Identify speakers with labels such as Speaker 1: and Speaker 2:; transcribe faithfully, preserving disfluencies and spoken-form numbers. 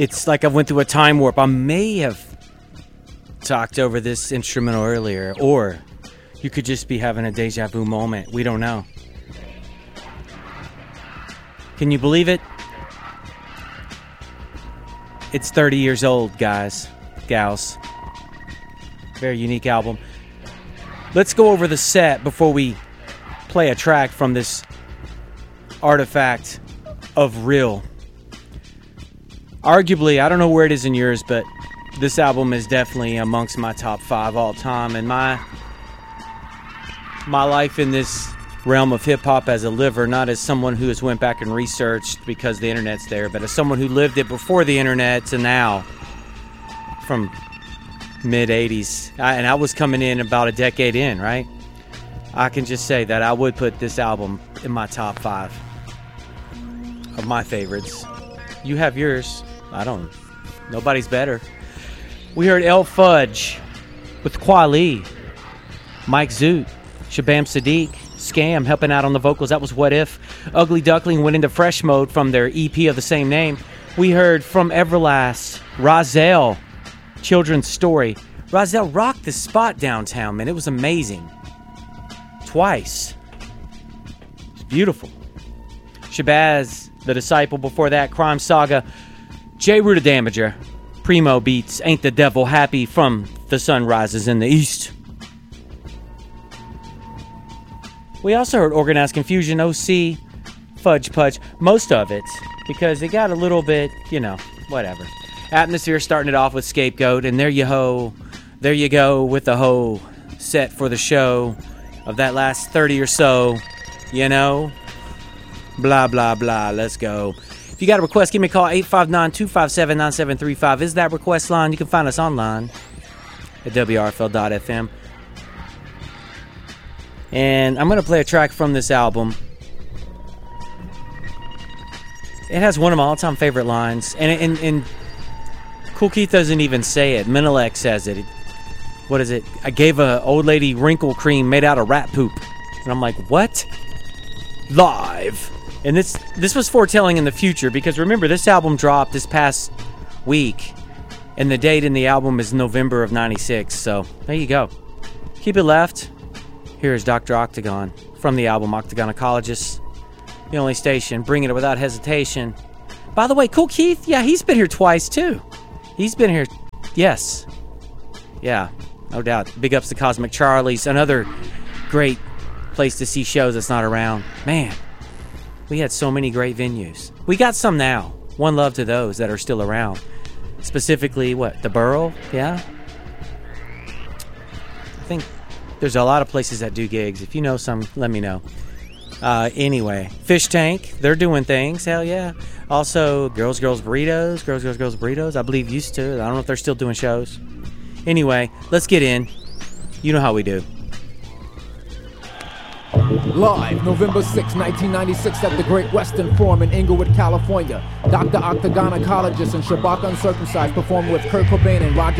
Speaker 1: It's like I went through a time warp. I may have talked over this instrumental earlier, or you could just be having a deja vu moment. We don't know. Can you believe it? It's thirty years old, guys, gals. Very unique album. Let's go over the set before we play a track from this artifact of real. Arguably, I don't know where it is in yours, but this album is definitely amongst my top five all time. And my my life in this realm of hip-hop as a liver, not as someone who has went back and researched because the internet's there, but as someone who lived it before the internet to now, from mid-eighties. I, and I was coming in about a decade in, right? I can just say that I would put this album in my top five of my favorites. You have yours. I don't. Nobody's better. We heard El Fudge with Kweli, Mike Zoot, Shabam Sadiq, Scam helping out on the vocals. That was What If. Ugly Duckling went into fresh mode from their E P of the same name. We heard from Everlast, Rozelle, Children's Story. Rozelle rocked this spot downtown, man. It was amazing. Twice. It's beautiful. Shabazz, The Disciple. Before that, Crime Saga. J. Ruta Damager. Primo Beats, Ain't the Devil Happy from The Sun Rises in the East. We also heard Organized Confusion, O C, Fudge Pudge. Most of it, because it got a little bit, you know, whatever. Atmosphere starting it off with Scapegoat, and there you ho, there you go with the whole set for the show of that last thirty or so, you know, blah, blah, blah, let's go. If you got a request, give me a call, eight five nine, two five seven, nine seven three five is that request line. You can find us online at W R F L dot F M. And I'm going to play a track from this album. It has one of my all-time favorite lines, and, and, and Kool Keith doesn't even say it. Menelek says it. What is it? I gave a old lady wrinkle cream made out of rat poop. And I'm like, what? Live. And this this was foretelling in the future, because remember, this album dropped this past week, and the date in the album is November of ninety-six, so there you go. Keep it left. Here is Doctor Octagon from the album Octagon Ecologist, the only station bringing it without hesitation. By the way, Kool Keith, yeah, he's been here twice too. He's been here, yes. Yeah, no doubt. Big ups to Cosmic Charlie's, another great place to see shows that's not around. Man, we had so many great venues. We got some now. One love to those that are still around. Specifically, what, the Borough? Yeah? I think there's a lot of places that do gigs. If you know some, let me know. Uh, anyway, Fish Tank, they're doing things. Hell yeah. Also, Girls, Girls, Burritos. Girls, Girls, Girls, Burritos. I believe used to. I don't know if they're still doing shows. Anyway, let's get in. You know how we do.
Speaker 2: Live, November sixth, nineteen ninety-six at the Great Western Forum in Inglewood, California. Doctor Octagon Ecologist and Shabaka Uncircumcised performed with Kurt Cobain and Roger